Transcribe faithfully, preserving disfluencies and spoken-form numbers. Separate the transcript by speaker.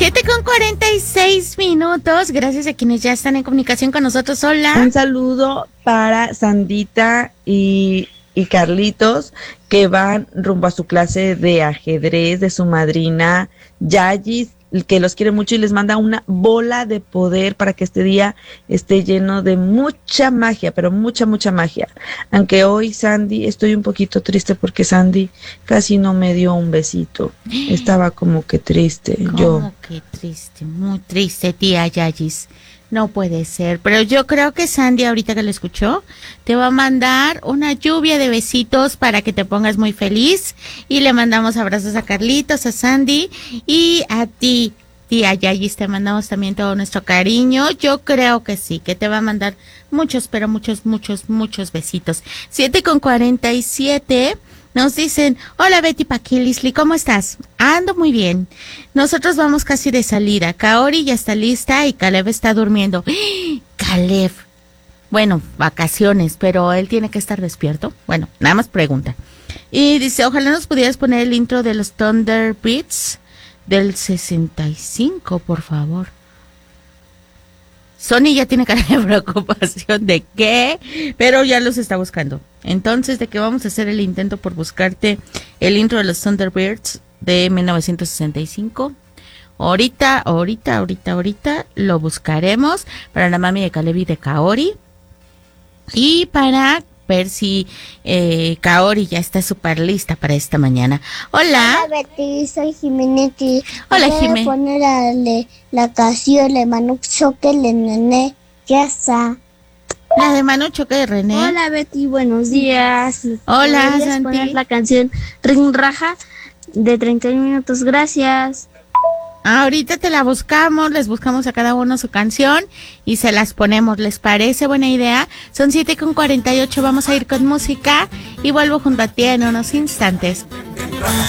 Speaker 1: Siete con cuarenta y seis minutos. Gracias a quienes ya están en comunicación con nosotros. Hola.
Speaker 2: Un saludo para Sandita y, y Carlitos, que van rumbo a su clase de ajedrez de su madrina Yayis, que los quiere mucho y les manda una bola de poder para que este día esté lleno de mucha magia, pero mucha, mucha magia. Aunque hoy, Sandy, estoy un poquito triste porque Sandy casi no me dio un besito. Estaba como que triste.
Speaker 1: ¿Cómo
Speaker 2: yo.
Speaker 1: que triste? Muy triste, tía Yayis. No puede ser, pero yo creo que Sandy, ahorita que lo escuchó, te va a mandar una lluvia de besitos para que te pongas muy feliz. Y le mandamos abrazos a Carlitos, a Sandy y a ti, tía Yayis. Te mandamos también todo nuestro cariño. Yo creo que sí, que te va a mandar muchos, pero muchos, muchos, muchos besitos. Siete con cuarenta y siete. Nos dicen, hola Betty Paquilisli, ¿cómo estás? Ando muy bien. Nosotros vamos casi de salida. Kaori ya está lista y Caleb está durmiendo. ¡Ah! Caleb. Bueno, vacaciones, pero él tiene que estar despierto. Bueno, nada más pregunta. Y dice, ojalá nos pudieras poner el intro de los Thunderbeats del sesenta y cinco, por favor. Sony ya tiene cara de preocupación de qué, pero ya los está buscando. Entonces, de que vamos a hacer el intento por buscarte el intro de los Thunderbirds de mil novecientos sesenta y cinco. Ahorita, ahorita, ahorita, ahorita lo buscaremos para la mami de Caleb y de Kaori. Y para ver si eh, Kaori ya está súper lista para esta mañana. Hola.
Speaker 3: Hola Betty, soy Jimenetti.
Speaker 1: Hola
Speaker 3: Voy
Speaker 1: Jimé.
Speaker 3: a poner a le, la canción Le Manu Choque Le Nené. Ya está.
Speaker 1: La de Manu Choque de René.
Speaker 4: Hola Betty, buenos días.
Speaker 1: Hola,
Speaker 4: ¿Podrías
Speaker 1: Santi?
Speaker 4: poner la canción Ring Raja de treinta minutos? Gracias.
Speaker 1: Ahorita te la buscamos, les buscamos a cada uno su canción y se las ponemos. ¿Les parece buena idea? Son siete con cuarenta y ocho, vamos a ir con música y vuelvo junto a ti en unos instantes.